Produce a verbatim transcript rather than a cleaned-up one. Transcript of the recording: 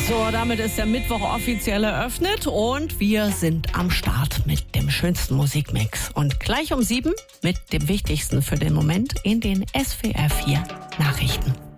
So, damit ist der Mittwoch offiziell eröffnet und wir sind am Start mit dem schönsten Musikmix. Und gleich um sieben mit dem Wichtigsten für den Moment in den S W R vier Nachrichten.